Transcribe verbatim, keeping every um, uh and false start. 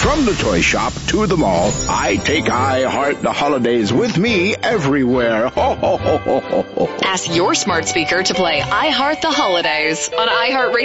From the toy shop to the mall, I take iHeart the holidays with me everywhere. Ho, ho, ho, ho, ho, ho. Ask your smart speaker to play iHeart the Holidays on iHeartRadio.